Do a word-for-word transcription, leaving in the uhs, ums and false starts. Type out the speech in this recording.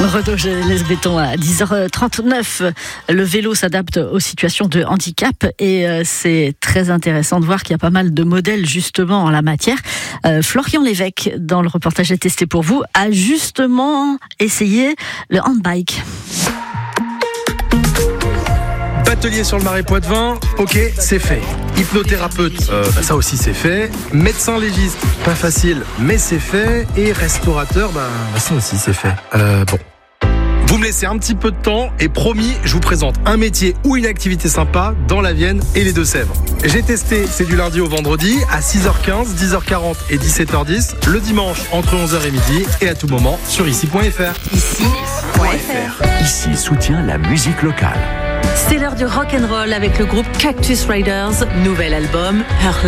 Redoge les bétons à dix heures trente-neuf. Le vélo s'adapte aux situations de handicap et c'est très intéressant de voir qu'il y a pas mal de modèles justement en la matière. Euh, Florian Lévesque, dans le reportage à tester pour vous, a justement essayé le handbike. Batelier sur le Marais Poitevin, ok, c'est fait. Hypnothérapeute, euh, bah ça aussi c'est fait. Médecin légiste, pas facile, mais c'est fait. Et restaurateur, bah, bah ça aussi c'est fait. Euh, bon. Vous me laissez un petit peu de temps et promis, je vous présente un métier ou une activité sympa dans la Vienne et les Deux-Sèvres. J'ai testé, c'est du lundi au vendredi à six heures quinze, dix heures quarante et dix-sept heures dix, le dimanche entre onze heures et midi et à tout moment sur ici point f r. Ici point f r. Ici soutient la musique locale. C'est l'heure du rock'n'roll avec le groupe Cactus Riders, nouvel album Her